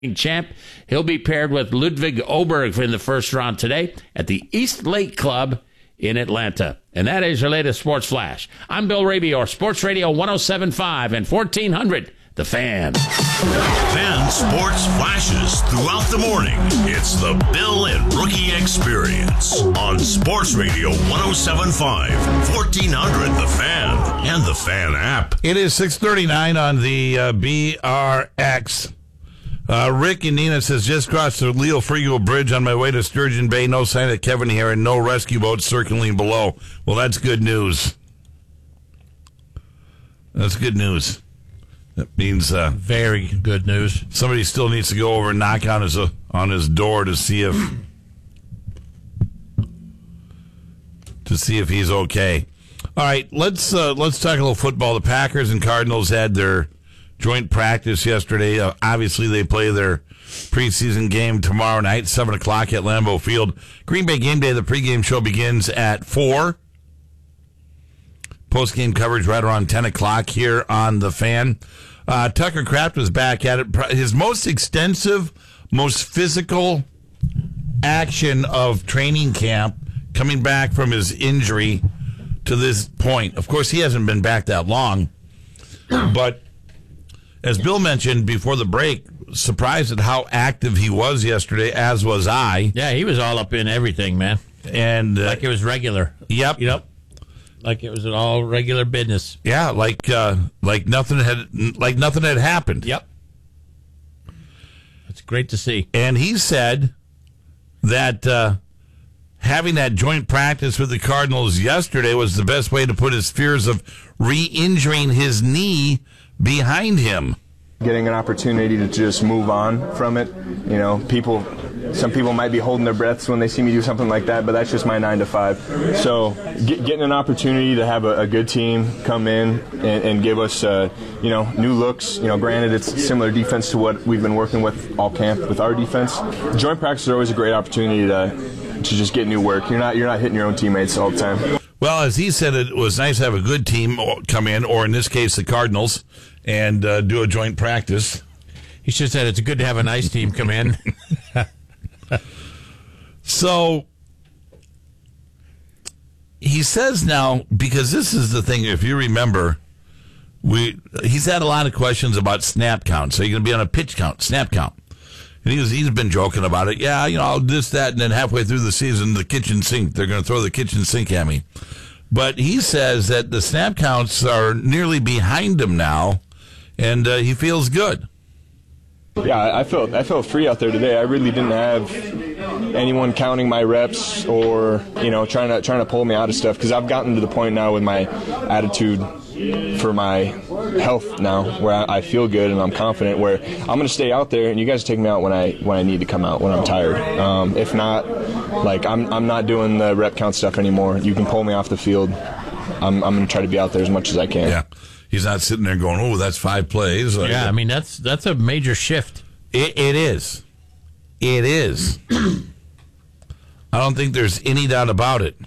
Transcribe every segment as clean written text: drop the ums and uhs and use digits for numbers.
champ. He'll be paired with Ludwig Oberg in the first round today at the East Lake Club in Atlanta. And that is your latest Sports Flash. I'm Bill Rabior, Sports Radio 107.5 and 1400, The Fan. Fan Sports Flashes throughout the morning. It's the Bill and Rookie Experience on Sports Radio 107.5, 1400, The Fan, and The Fan app. It is 6:39 on the BRX. Rick and Nina says, just crossed the Leo Frigo Bridge on my way to Sturgeon Bay. No sign of Kevin here and no rescue boats circling below. Well, that's good news. That's good news. That means very good news. Somebody still needs to go over and knock on his door to see if he's okay. All right, let's talk a little football. The Packers and Cardinals had their joint practice yesterday. Obviously, they play their preseason game tomorrow night, 7 o'clock at Lambeau Field. Green Bay Game Day, the pregame show begins at 4. Post-game coverage right around 10 o'clock here on The Fan. Tucker Kraft was back at it. His most extensive, most physical action of training camp, coming back from his injury to this point. Of course, he hasn't been back that long, but as Bill mentioned before the break, surprised at how active he was yesterday, as was I. Yeah, he was all up in everything, man. And like it was regular. Yep. Like it was all regular business. Yeah, like nothing had happened. Yep. It's great to see. And he said that having that joint practice with the Cardinals yesterday was the best way to put his fears of re-injuring his knee behind him. Getting an opportunity to just move on from it. You know, some people might be holding their breaths when they see me do something like that, but that's just my 9 to 5. So getting an opportunity to have a good team come in and give us, new looks. Granted, it's similar defense to what we've been working with all camp with our defense. Joint practice is always a great opportunity to just get new work. You're not hitting your own teammates all the time. Well, as he said, it was nice to have a good team come in, or in this case, the Cardinals, and do a joint practice. He should have said it's good to have a nice team come in. So he says now, because this is the thing, if you remember, he's had a lot of questions about snap count. So you're going to be on a pitch count, snap count. And he's been joking about it. Yeah, I'll this, that, and then halfway through the season, the kitchen sink, they're going to throw the kitchen sink at me. But he says that the snap counts are nearly behind him now, and he feels good. Yeah, I felt free out there today. I really didn't have anyone counting my reps or trying to pull me out of stuff, because I've gotten to the point now with my attitude for my health now where I feel good and I'm confident, where I'm going to stay out there and you guys take me out when I need to come out, when I'm tired. If not, I'm not doing the rep count stuff anymore. You can pull me off the field. I'm going to try to be out there as much as I can. Yeah. He's not sitting there going, "Oh, that's 5 plays." Yeah, I mean that's a major shift. It is. It is. I don't think there's any doubt about it.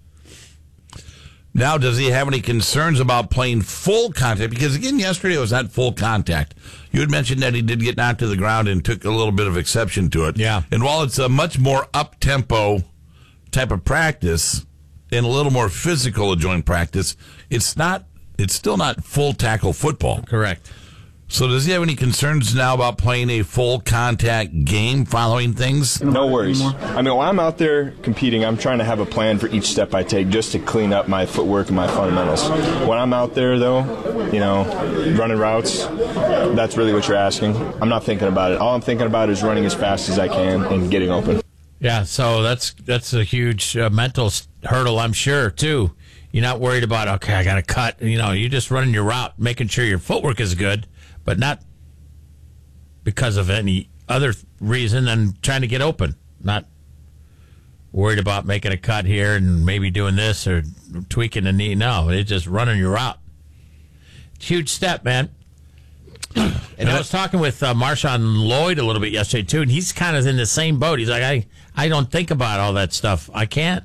Now, does he have any concerns about playing full contact? Because, again, yesterday it was not full contact. You had mentioned that he did get knocked to the ground and took a little bit of exception to it. Yeah. And while it's a much more up-tempo type of practice and a little more physical a joint practice, it's still not full tackle football. Correct. So does he have any concerns now about playing a full contact game following things? No worries. I mean, when I'm out there competing, I'm trying to have a plan for each step I take just to clean up my footwork and my fundamentals. When I'm out there, though, running routes, that's really what you're asking. I'm not thinking about it. All I'm thinking about is running as fast as I can and getting open. Yeah, so that's a huge mental hurdle, I'm sure, too. You're not worried about, okay, I got to cut. You're just running your route, making sure your footwork is good, but not because of any other reason than trying to get open. Not worried about making a cut here and maybe doing this or tweaking the knee. No, it's just running your route. Huge step, man. And I was talking with Marshawn Lloyd a little bit yesterday, too, and he's kind of in the same boat. He's like, I don't think about all that stuff. I can't.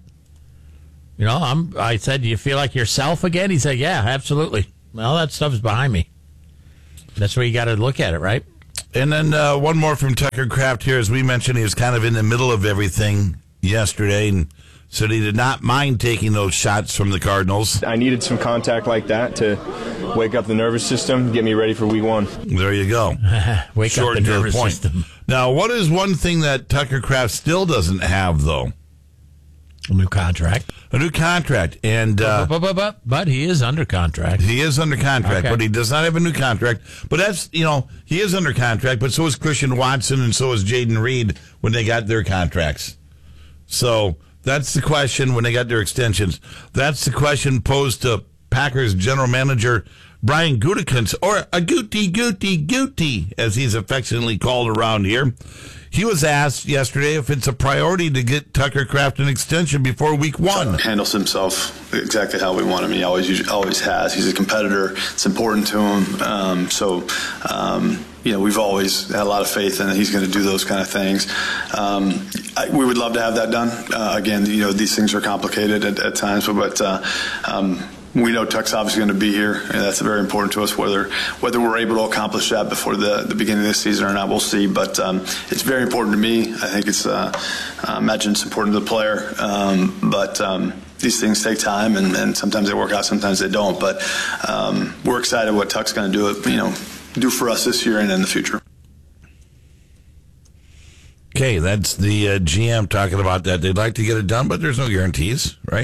I said, do you feel like yourself again? He said, yeah, absolutely. Well, that stuff's behind me. That's where you got to look at it, right? And then one more from Tucker Kraft here. As we mentioned, he was kind of in the middle of everything yesterday and said he did not mind taking those shots from the Cardinals. I needed some contact like that to wake up the nervous system, get me ready for week one. There you go. Wake Short up the to nervous point. system. Now, what is one thing that Tucker Kraft still doesn't have, though? A new contract. A new contract. And But he is under contract. he is under contract, Okay. but he does not have a new contract. But that's, he is under contract, but so is Christian Watson and so is Jaden Reed when they got their contracts. So that's the question when they got their extensions. That's the question posed to Packers general manager Brian Gutekunst, or a Guti, as he's affectionately called around here. He was asked yesterday if it's a priority to get Tucker Kraft an extension before week one. Handles himself exactly how we want him. He always has. He's a competitor. It's important to him. We've always had a lot of faith in that he's going to do those kind of things. We would love to have that done. Again, these things are complicated at times, but we know Tuck's obviously going to be here, and that's very important to us. Whether we're able to accomplish that before the beginning of this season or not, we'll see. But it's very important to me. I think it's imagine it's important to the player. But these things take time, and sometimes they work out, sometimes they don't. But we're excited what Tuck's going to do for us this year and in the future. Okay, that's the GM talking about that. They'd like to get it done, but there's no guarantees, right?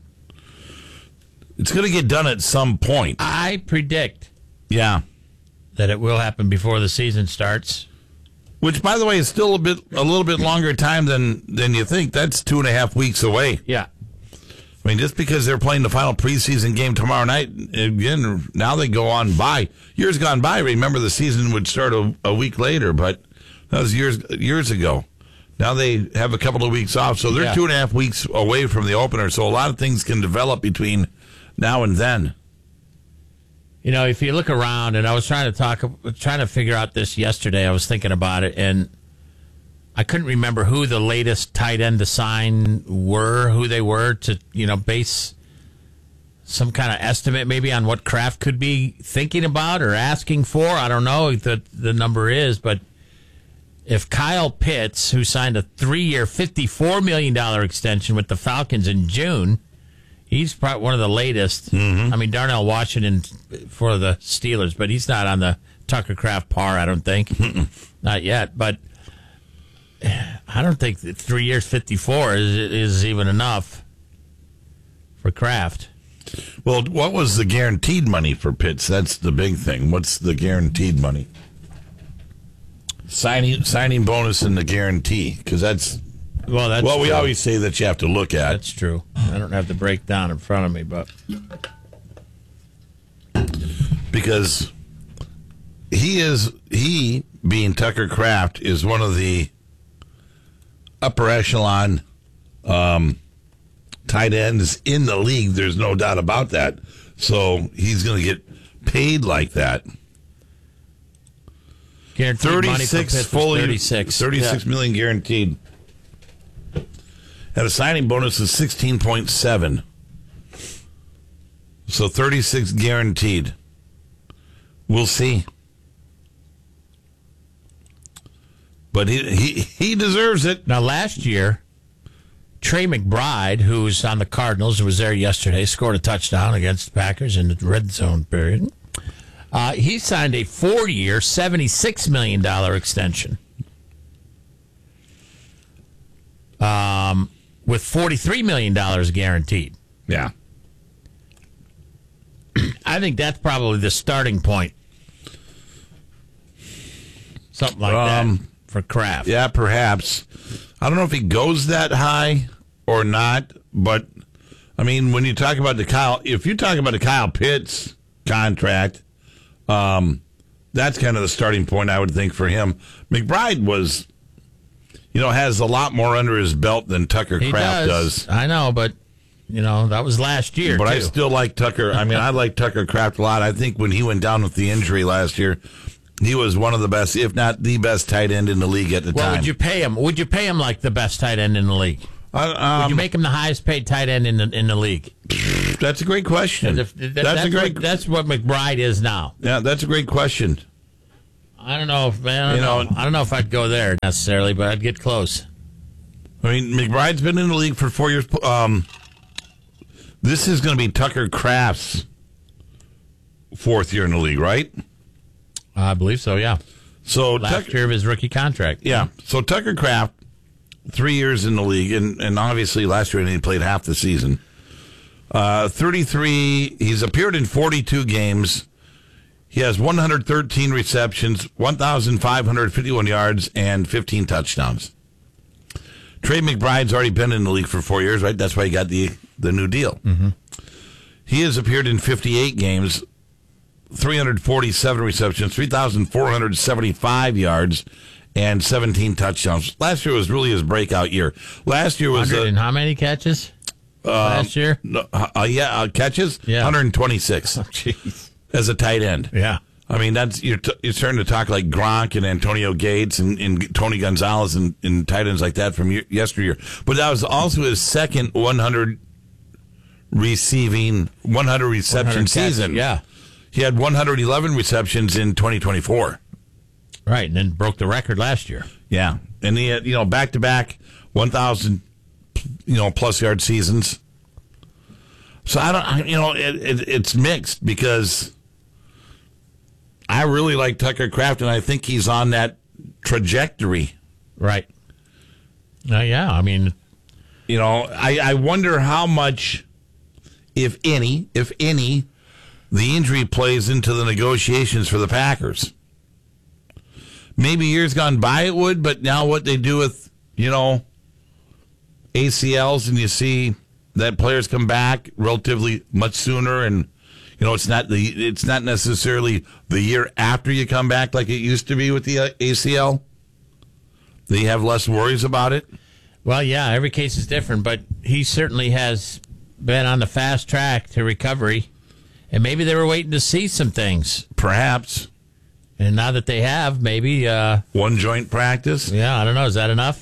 It's going to get done at some point. I predict Yeah. that it will happen before the season starts. Which, by the way, is still a little bit longer time than you think. That's 2.5 weeks away. Yeah. I mean, just because they're playing the final preseason game tomorrow night, again, now they go on by. Years gone by, remember the season would start a week later, but that was years ago. Now they have a couple of weeks off, so they're 2.5 weeks away from the opener, so a lot of things can develop between now and then. If you look around, and I was trying to figure out this yesterday, I was thinking about it, and I couldn't remember who the latest tight end to sign who they were to, base some kind of estimate maybe on what Kraft could be thinking about or asking for. I don't know what the number is, but if Kyle Pitts, who signed a 3-year, $54 million extension with the Falcons in June, he's probably one of the latest. Mm-hmm. I mean, Darnell Washington for the Steelers, but he's not on the Tucker Kraft par, I don't think. Not yet. But I don't think that 3 years, 54 is even enough for Kraft. Well, what was the guaranteed money for Pitts? That's the big thing. What's the guaranteed money? Signing bonus and the guarantee, because that's true. We always say that you have to look at. That's true. I don't have the breakdown in front of me, but because he being Tucker Kraft is one of the upper echelon tight ends in the league. There's no doubt about that. So he's going to get paid like that. Guaranteed money for Pitts was 36 million guaranteed. And a signing bonus is 16.7. So 36 guaranteed. We'll see. But he deserves it. Now, last year, Trey McBride, who's on the Cardinals, who was there yesterday, scored a touchdown against the Packers in the red zone period. He signed a 4-year, $76 million extension with $43 million guaranteed. Yeah. I think that's probably the starting point. Something like that for Kraft. Yeah, perhaps. I don't know if he goes that high or not, but, I mean, when you talk about if you talk about the Kyle Pitts contract, that's kind of the starting point, I would think, for him. McBride was, has a lot more under his belt than Tucker Kraft does. I know, but, that was last year, But too. I still like Tucker. I mean, I like Tucker Kraft a lot. I think when he went down with the injury last year, he was one of the best, if not the best tight end in the league at the time. What would you pay him? Would you pay him like the best tight end in the league? Would you make him the highest paid tight end in the league? That's a great question. That's what McBride is now. Yeah, that's a great question. I don't know, man. I don't know if I'd go there necessarily, but I'd get close. I mean, McBride's been in the league for 4 years. This is going to be Tucker Kraft's 4th year in the league, right? I believe so, yeah. So last year of his rookie contract. Yeah. So Tucker Kraft, 3 years in the league, and obviously last year he played half the season. 33, he's appeared in 42 games. He has 113 receptions, 1,551 yards, and 15 touchdowns. Trey McBride's already been in the league for 4 years, right? That's why he got the new deal. Mm-hmm. He has appeared in 58 games, 347 receptions, 3,475 yards, and 17 touchdowns. Last year was really his breakout year. Last year was... 100 and how many catches last year? Catches? Yeah. 126. Oh, jeez. As a tight end. Yeah. I mean, that's you're starting to talk like Gronk and Antonio Gates and Tony Gonzalez and tight ends like that from yesteryear. But that was also his second 100 reception season. Yeah. He had 111 receptions in 2024. Right, and then broke the record last year. Yeah. And he had, back-to-back 1,000, plus yard seasons. So it's mixed because I really like Tucker Kraft, and I think he's on that trajectory. Right. Yeah, I mean... I wonder how much, if any, the injury plays into the negotiations for the Packers. Maybe years gone by it would, but now what they do with, ACLs, and you see that players come back relatively much sooner, and it's not necessarily the year after you come back like it used to be with the ACL. They have less worries about it. Well, yeah, every case is different, but he certainly has been on the fast track to recovery, and maybe they were waiting to see some things. Perhaps. And now that they have, maybe... one joint practice? Yeah, I don't know. Is that enough?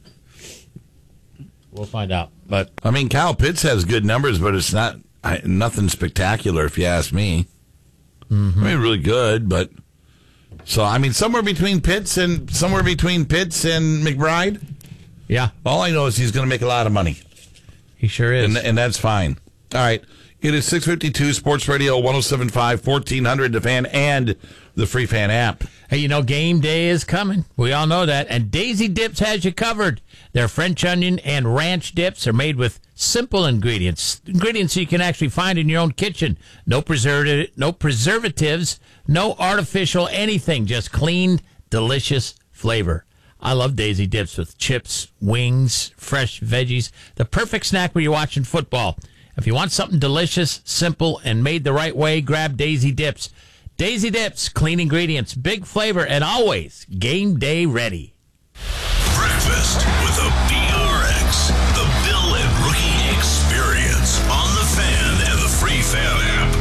We'll find out. But I mean, Kyle Pitts has good numbers, but it's nothing spectacular, if you ask me. Mm-hmm. I mean, really good, but... So, I mean, somewhere between Pitts and McBride? Yeah. All I know is he's going to make a lot of money. He sure is. And that's fine. All right. It is 652 Sports Radio 107.5, 1400 The Fan, and the Free Fan app. Hey, game day is coming. We all know that. And Daisy Dips has you covered. Their French onion and ranch dips are made with simple ingredients you can actually find in your own kitchen. No preservatives, no artificial anything, just clean, delicious flavor. I love Daisy Dips with chips, wings, fresh veggies. The perfect snack when you're watching football. If you want something delicious, simple, and made the right way, grab Daisy Dips. Daisy Dips, clean ingredients, big flavor, and always game day ready. Breakfast with a BRX, the Bill and Rookie Experience on the Fan and the Free Fan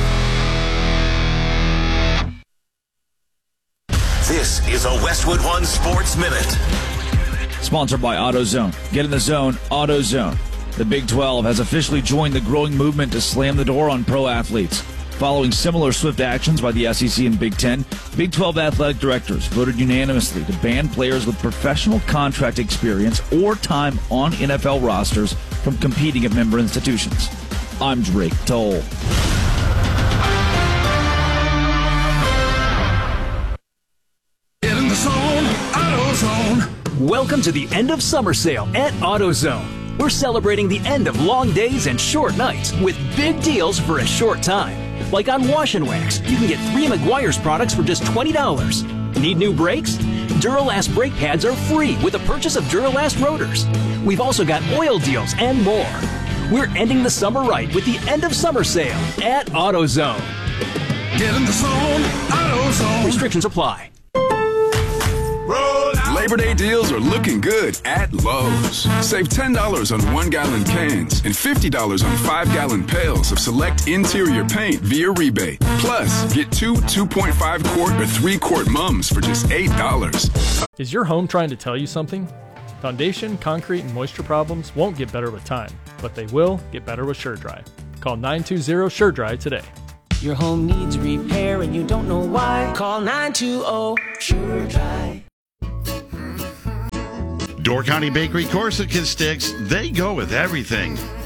app. This is a Westwood One Sports Minute. Sponsored by AutoZone. Get in the zone, AutoZone. The Big 12 has officially joined the growing movement to slam the door on pro athletes. Following similar swift actions by the SEC and Big 10, Big 12 athletic directors voted unanimously to ban players with professional contract experience or time on NFL rosters from competing at member institutions. I'm Drake Toll. Get in the zone, AutoZone. Welcome to the end of summer sale at AutoZone. We're celebrating the end of long days and short nights with big deals for a short time. Like on Wash and Wax, you can get 3 Meguiar's products for just $20. Need new brakes? Duralast brake pads are free with the purchase of Duralast rotors. We've also got oil deals and more. We're ending the summer right with the end of summer sale at AutoZone. Get in the zone, AutoZone. Restrictions apply. Labor Day deals are looking good at Lowe's. Save $10 on 1-gallon cans and $50 on 5-gallon pails of select interior paint via rebate. Plus, get 2 2.5 quart or 3-quart mums for just $8. Is your home trying to tell you something? Foundation, concrete, and moisture problems won't get better with time, but they will get better with SureDry. Call 920-SureDry today. Your home needs repair and you don't know why. Call 920-SURE-DRY. Door County Bakery Corsica sticks, they go with everything.